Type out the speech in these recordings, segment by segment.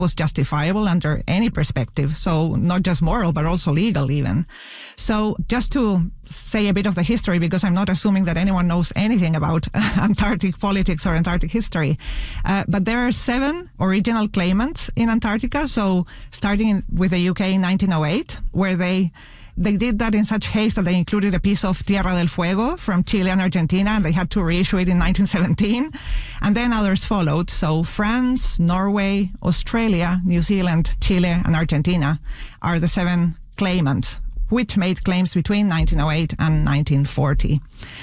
was justifiable under any perspective. So not just moral, but also legal even. So just to say a bit of the history, because I'm not assuming that anyone knows anything about Antarctic politics or Antarctic history. But there are 7 original claimants in Antarctica. So starting with the UK in 1908, where they did that in such haste that they included a piece of Tierra del Fuego from Chile and Argentina, and they had to reissue it in 1917. And then others followed. So France, Norway, Australia, New Zealand, Chile, and Argentina are the 7 claimants, which made claims between 1908 and 1940.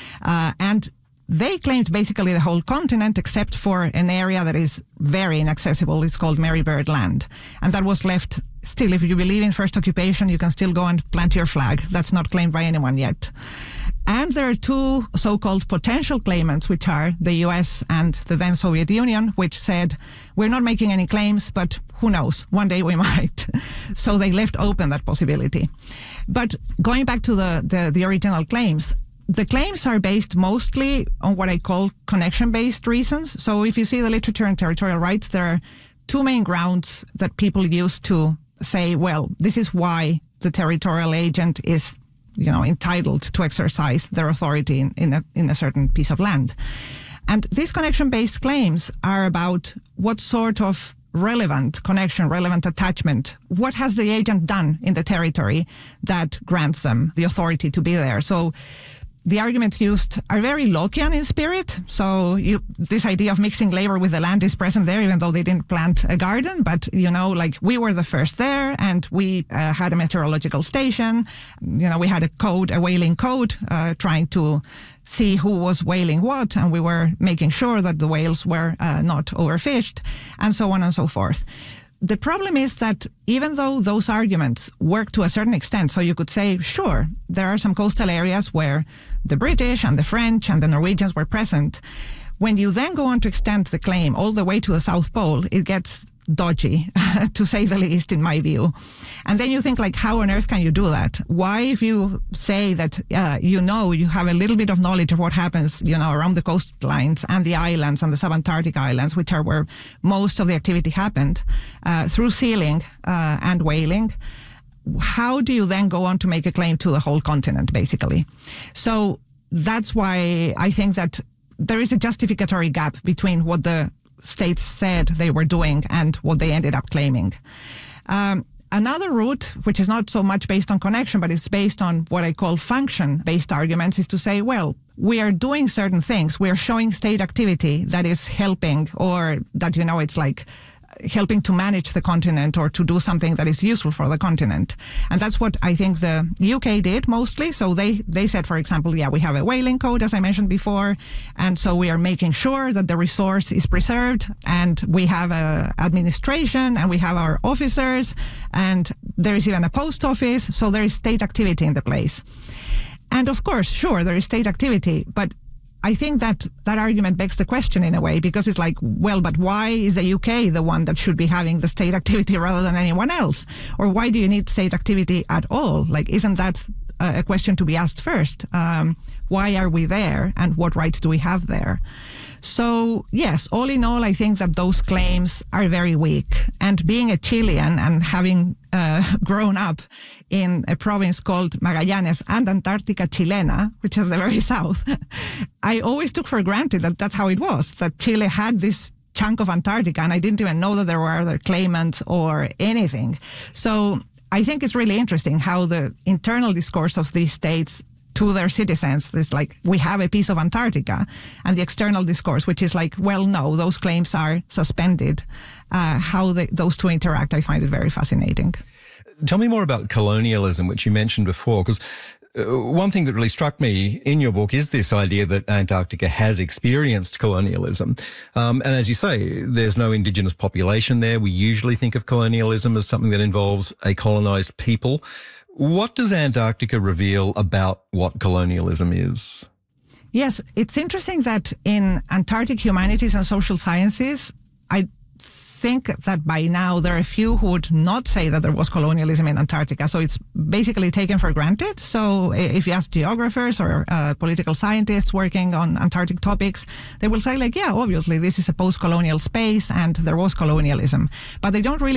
And they claimed basically the whole continent except for an area that is very inaccessible. It's called Mary Bird Land. And that was left still. If you believe in first occupation, you can still go and plant your flag. That's not claimed by anyone yet. And there are 2 so-called potential claimants, which are the US and the then Soviet Union, which said, we're not making any claims, but who knows, one day we might. So they left open that possibility. But going back to the original claims, the claims are based mostly on what I call connection-based reasons. So if you see the literature on territorial rights, there are 2 main grounds that people use to say, well, this is why the territorial agent is, entitled to exercise their authority in a certain piece of land. And these connection-based claims are about what sort of relevant connection, relevant attachment, what has the agent done in the territory that grants them the authority to be there. So the arguments used are very Lockean in spirit. So this idea of mixing labor with the land is present there, even though they didn't plant a garden. But, we were the first there, and we had a meteorological station. We had a whaling code trying to see who was whaling what, and we were making sure that the whales were not overfished, and so on and so forth. The problem is that even though those arguments work to a certain extent, so you could say, sure, there are some coastal areas where the British and the French and the Norwegians were present, when you then go on to extend the claim all the way to the South Pole, it gets dodgy, to say the least, in my view. And then you think, how on earth can you do that? Why, if you say that, you have a little bit of knowledge of what happens, around the coastlines and the islands and the subantarctic islands, which are where most of the activity happened, through sealing and whaling, how do you then go on to make a claim to the whole continent, basically? So that's why I think that there is a justificatory gap between what the states said they were doing and what they ended up claiming. Another route, which is not so much based on connection, but it's based on what I call function-based arguments, is to say, well, we are doing certain things. We are showing state activity that is helping, or that, it's like helping to manage the continent or to do something that is useful for the continent. And that's what I think the UK did mostly. So they said, for example, we have a whaling code, as I mentioned before. And so we are making sure that the resource is preserved, and we have a administration, and we have our officers, and there is even a post office. So there is state activity in the place. And of course, sure, there is state activity, but I think that argument begs the question in a way, because it's like, well, but why is the UK the one that should be having the state activity rather than anyone else? Or why do you need state activity at all? Isn't that a question to be asked first? Why are we there, and what rights do we have there? So, yes, all in all, I think that those claims are very weak. And being a Chilean and having grown up in a province called Magallanes and Antarctica Chilena, which is the very south, I always took for granted that that's how it was, that Chile had this chunk of Antarctica, and I didn't even know that there were other claimants or anything. So I think it's really interesting how the internal discourse of these states to their citizens is we have a piece of Antarctica, and the external discourse, which is well, no, those claims are suspended. How those two interact, I find it very fascinating. Tell me more about colonialism, which you mentioned before, because one thing that really struck me in your book is this idea that Antarctica has experienced colonialism. And as you say, there's no indigenous population there. We usually think of colonialism as something that involves a colonized people. What does Antarctica reveal about what colonialism is? Yes, it's interesting that in Antarctic humanities and social sciences, I think that by now there are a few who would not say that there was colonialism in Antarctica. So it's basically taken for granted. So if you ask geographers or political scientists working on Antarctic topics, they will say like, yeah, obviously this is a post-colonial space and there was colonialism. But they don't really